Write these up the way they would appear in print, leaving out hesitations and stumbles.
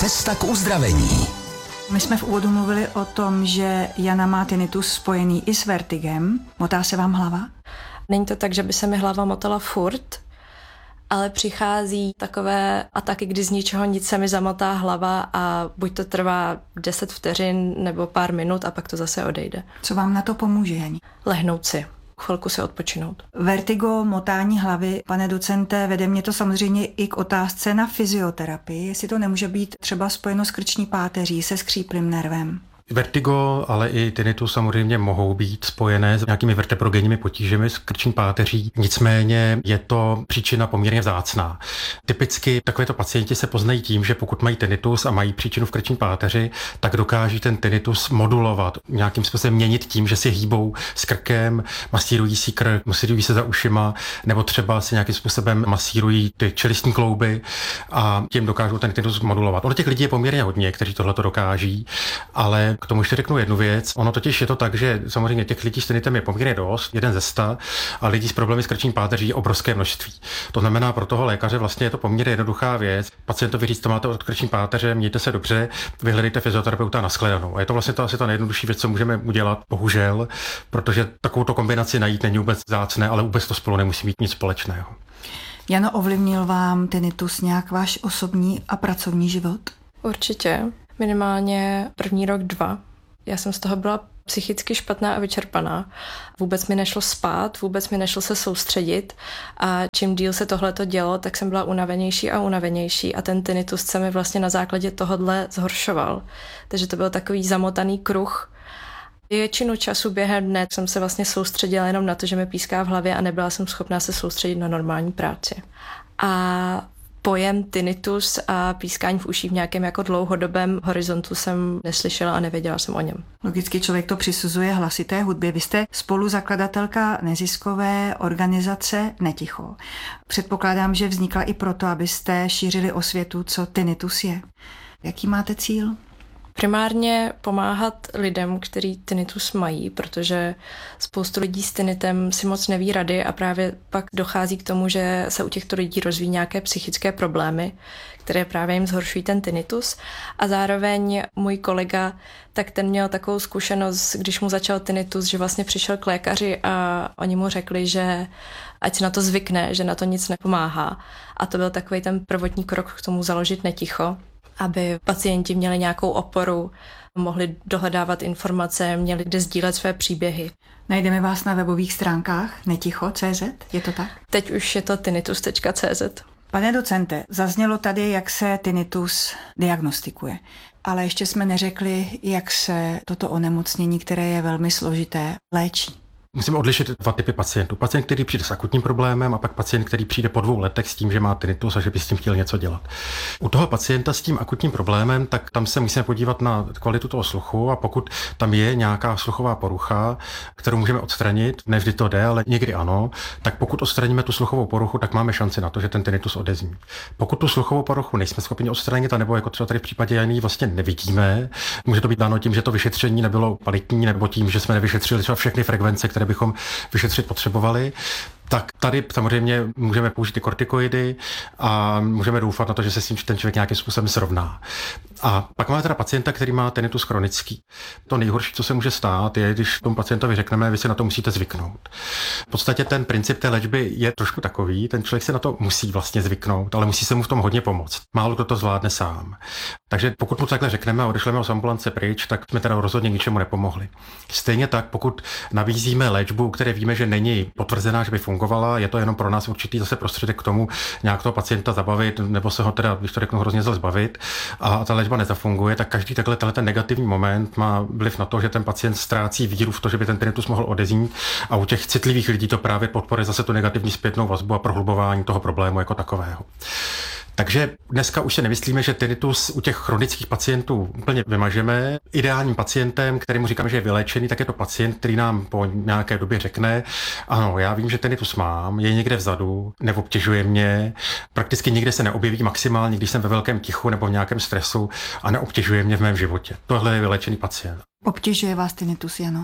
Cesta k uzdravení. My jsme v úvodu mluvili o tom, že Jana má tinnitus spojený i s vertigem. Motá se vám hlava? Není to tak, že by se mi hlava motala furt, ale přichází takové ataky, kdy z ničeho nic se mi zamotá hlava a buď to trvá 10 vteřin nebo pár minut a pak to zase odejde. Co vám na to pomůže, Jani? Lehnout si, chvilku se odpočinout. Vertigo, motání hlavy, pane docente, vede mě to samozřejmě i k otázce na fyzioterapii, jestli to nemůže být třeba spojeno s krční páteří, se skříplým nervem. Vertigo, ale i tinnitus samozřejmě mohou být spojené s nějakými vertebrogenními potížemi s krční páteří. Nicméně je to příčina poměrně vzácná. Typicky takovéto pacienti se poznají tím, že pokud mají tinnitus a mají příčinu v krční páteři, tak dokáží ten tinnitus modulovat, nějakým způsobem měnit tím, že si hýbou s krkem, masírují si krk, masírují se za ušima, nebo třeba si nějakým způsobem masírují ty čelistní klouby a tím dokážou ten tinnitus modulovat. Ono těch lidí je poměrně hodně, kteří tohle to dokáží, ale k tomu ještě řeknu jednu věc. Ono totiž je to tak, že samozřejmě těch lidí s tinnitem je poměrně dost, 1 ze 100, a lidí s problémy s krční páteří je obrovské množství. To znamená, pro toho lékaře vlastně je to poměrně jednoduchá věc. Pacientovi říct, to máte od krční páteře, mějte se dobře, vyhledejte fyzioterapeuta na shledanou. A je to vlastně asi ta nejjednodušší věc, co můžeme udělat, bohužel, protože takovouto kombinaci najít není vůbec vzácné, ale vůbec to spolu nemusí mít nic společného. Jano, ovlivnil vám tinnitus nějak váš osobní a pracovní život? Určitě. Minimálně první rok, 2. Já jsem z toho byla psychicky špatná a vyčerpaná. Vůbec mi nešlo spát, vůbec mi nešlo se soustředit a čím díl se tohleto dělo, tak jsem byla unavenější a unavenější a ten tinnitus se mi vlastně na základě tohodle zhoršoval. Takže to byl takový zamotaný kruh. Většinu času během dne jsem se vlastně soustředila jenom na to, že mi píská v hlavě a nebyla jsem schopná se soustředit na normální práci. A pojem tinnitus a pískání v uších v nějakém jako dlouhodobém horizontu jsem neslyšela a nevěděla jsem o něm. Logicky člověk to přisuzuje hlasité hudbě. Vy jste spoluzakladatelka neziskové organizace Neticho. Předpokládám, že vznikla i proto, abyste šířili osvětu, co tinnitus je. Jaký máte cíl? Primárně pomáhat lidem, kteří tinnitus mají, protože spoustu lidí s tinnitem si moc neví rady a právě pak dochází k tomu, že se u těchto lidí rozvíjí nějaké psychické problémy, které právě jim zhoršují ten tinnitus. A zároveň můj kolega, tak ten měl takovou zkušenost, když mu začal tinnitus, že vlastně přišel k lékaři a oni mu řekli, že ať si na to zvykne, že na to nic nepomáhá. A to byl takový ten prvotní krok k tomu založit Neticho, aby pacienti měli nějakou oporu, mohli dohledávat informace, měli kde sdílet své příběhy. Najdeme vás na webových stránkách neticho.cz, je to tak? Teď už je to tinnitus.cz. Pane docente, zaznělo tady, jak se tinnitus diagnostikuje, ale ještě jsme neřekli, jak se toto onemocnění, které je velmi složité, léčí. Musíme odlišit 2 typy pacientů. Pacient, který přijde s akutním problémem a pak pacient, který přijde po 2 letech s tím, že má tinnitus a že by s tím chtěl něco dělat. U toho pacienta s tím akutním problémem, tak tam se musíme podívat na kvalitu toho sluchu a pokud tam je nějaká sluchová porucha, kterou můžeme odstranit, ne vždy to jde, ale někdy ano, tak pokud odstraníme tu sluchovou poruchu, tak máme šanci na to, že ten tinnitus odezní. Pokud tu sluchovou poruchu nejsme schopni odstranit, anebo jako třeba tady v případě Jany vlastně nevidíme, může to být dáno tím, že to vyšetření nebylo kvalitní, nebo tím, že jsme nevyšetřili třeba všechny frekvence, které bychom vyšetřit potřebovali, tak tady samozřejmě můžeme použít i kortikoidy a můžeme doufat na to, že se s tím ten člověk nějakým způsobem srovná. A pak máme teda pacienta, který má tinnitus chronický. To nejhorší, co se může stát, je, když tomu pacientovi řekneme, vy si na to musíte zvyknout. V podstatě ten princip té léčby je trošku takový, ten člověk se na to musí vlastně zvyknout, ale musí se mu v tom hodně pomoct. Málo kdo to zvládne sám. Takže pokud mu takhle řekneme a odešleme ho z ambulance pryč, tak jsme teda rozhodně ničemu nepomohli. Stejně tak, pokud nabízíme léčbu, které víme, že není potvrzená, že by fungovala, je to jenom pro nás určitý zase prostředek k tomu nějak toho pacienta zabavit, nebo se ho teda, když to řeknu, hrozně zle zbavit a ta léčba nezafunguje, tak každý tenhle ten negativní moment má vliv na to, že ten pacient ztrácí víru v to, že by ten tinnitus mohl odeznít a u těch citlivých lidí to právě podporuje zase tu negativní zpětnou vazbu a prohlubování toho problému jako takového. Takže dneska už si nemyslíme, že tinnitus u těch chronických pacientů úplně vymažeme. Ideálním pacientem, kterému říkáme, že je vyléčený, tak je to pacient, který nám po nějaké době řekne, ano, já vím, že tinnitus mám, je někde vzadu, neobtěžuje mě, prakticky nikde se neobjeví maximálně, když jsem ve velkém tichu nebo v nějakém stresu a neobtěžuje mě v mém životě. Tohle je vyléčený pacient. Obtěžuje vás tinnitus, Jano?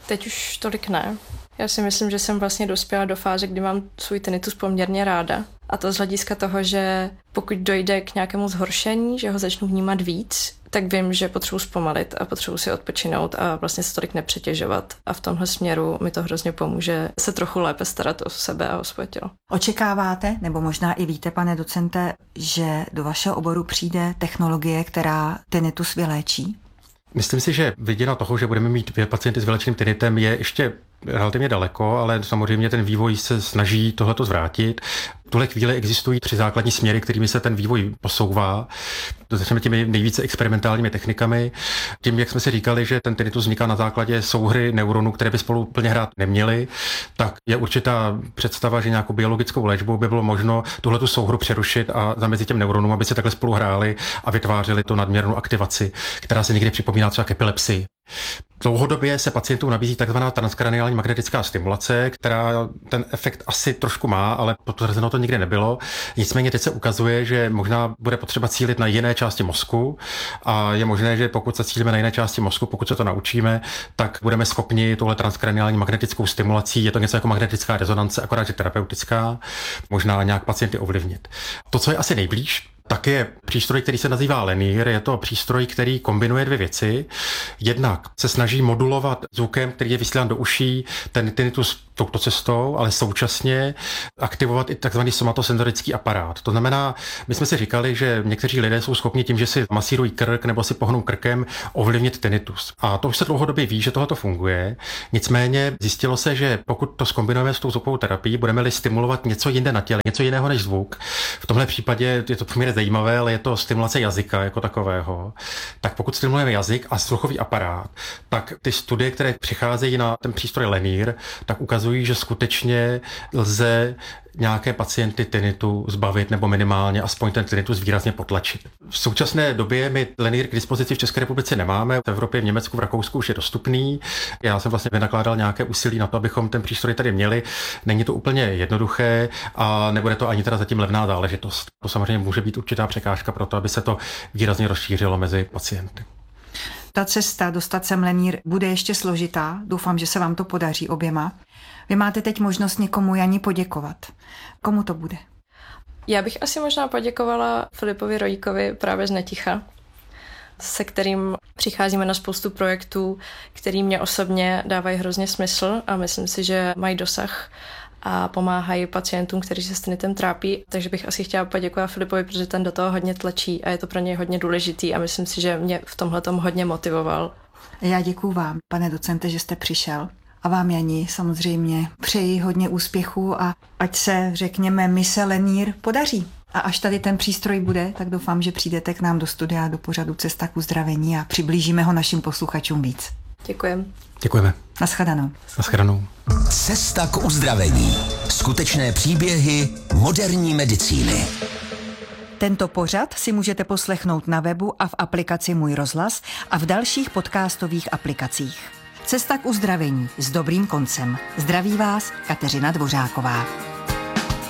Teď už tolik ne. Já si myslím, že jsem vlastně dospěla do fáze, kdy mám svůj tinnitus poměrně ráda. A to z hlediska toho, že pokud dojde k nějakému zhoršení, že ho začnu vnímat víc, tak vím, že potřebuji zpomalit a potřebuji si odpočinout a vlastně se tolik nepřetěžovat. A v tomhle směru mi to hrozně pomůže se trochu lépe starat o sebe a o svoje tělo. Očekáváte, nebo možná i víte, pane docente, že do vašeho oboru přijde technologie, která tinnitus vyléčí? Myslím si, že viděna toho, že budeme mít pacienty s vylečeným tinnitem, je ještě relativně daleko, ale samozřejmě ten vývoj se snaží tohleto zvrátit. V tuhle chvíli existují 3 základní směry, kterými se ten vývoj posouvá. Začneme těmi nejvíce experimentálními technikami. Tím, jak jsme si říkali, že ten tinnitus vzniká na základě souhry neuronů, které by spolu plně hrát neměly, tak je určitá představa, že nějakou biologickou léčbou by bylo možno tuhletu souhru přerušit a zamezit těm neuronům, aby se takhle spolu hráli a vytvářeli tu nadměrnou aktivaci, která se někdy připomíná třeba k epilepsii. Dlouhodobě se pacientům nabízí takzvaná transkraniální magnetická stimulace, která ten efekt asi trošku má, ale potvrzeno to nikdy nebylo. Nicméně teď se ukazuje, že možná bude potřeba cílit na jiné části mozku a je možné, že pokud se cílíme na jiné části mozku, pokud se to naučíme, tak budeme schopni tohle transkraniální magnetickou stimulací, je to něco jako magnetická rezonance, akorát že terapeutická, možná nějak pacienty ovlivnit. To, co je asi nejblíž, tak je přístroj, který se nazývá Lenir. Je to přístroj, který kombinuje 2 věci. Jednak se snaží modulovat zvukem, který je vysílán do uší, ten tinnitus touto cestou, ale současně aktivovat i takzvaný somatosenzorický aparát. To znamená, my jsme si říkali, že někteří lidé jsou schopni tím, že si masírují krk nebo si pohnou krkem, ovlivnit tinnitus. A to už se dlouhodobě ví, že tohle funguje. Nicméně zjistilo se, že pokud to zkombinujeme s tou zvukovou terapií, budeme-li stimulovat něco jinde na těle, něco jiného než zvuk. V tomhle případě je to poměrně zajímavé, ale je to stimulace jazyka jako takového. Tak pokud stimulujeme jazyk a sluchový aparát, tak ty studie, které přicházejí na ten přístroj Lenir, tak ukazují, že skutečně lze nějaké pacienty tinnitu zbavit nebo minimálně aspoň ten tinnitus výrazně potlačit. V současné době my Lenir k dispozici v České republice nemáme. V Evropě, v Německu, v Rakousku už je dostupný. Já jsem vlastně vynakládal nějaké úsilí na to, abychom ten přístroj tady měli. Není to úplně jednoduché a nebude to ani teda zatím levná záležitost. To samozřejmě může být určitá překážka pro to, aby se to výrazně rozšířilo mezi pacienty. Ta cesta dostat sem Lenir bude ještě složitá. Doufám, že se vám to podaří oběma. Vy máte teď možnost někomu, Jani, poděkovat. Komu to bude? Já bych asi možná poděkovala Filipovi Rojíkovi právě z Neticha, se kterým přicházíme na spoustu projektů, který mě osobně dávají hrozně smysl a myslím si, že mají dosah a pomáhají pacientům, kteří se s tinnitem trápí. Takže bych asi chtěla poděkovat Filipovi, protože ten do toho hodně tlačí a je to pro něj hodně důležitý a myslím si, že mě v tomhletom hodně motivoval. Já děkuju vám, pane docente, že jste přišel. A vám, Jani, samozřejmě přeji hodně úspěchů a ať se, řekněme, mise Lenir podaří. A až tady ten přístroj bude, tak doufám, že přijdete k nám do studia, do pořadu Cesta k uzdravení a přiblížíme ho našim posluchačům víc. Děkujeme. Děkujeme. Naschledanou. Naschledanou. Cesta k uzdravení. Skutečné příběhy moderní medicíny. Tento pořad si můžete poslechnout na webu a v aplikaci Můj rozhlas a v dalších podcastových aplikacích. Cesta k uzdravení s dobrým koncem. Zdraví vás Kateřina Dvořáková.